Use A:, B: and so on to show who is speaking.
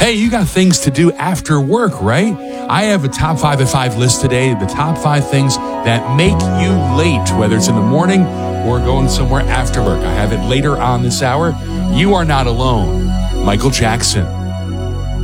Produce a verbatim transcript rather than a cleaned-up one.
A: Hey, you got things to do after work, right? I have a top five at five list today. The top five things that make you late, whether it's in the morning or going somewhere after work. I have it later on this hour. You are not alone. Michael Jackson.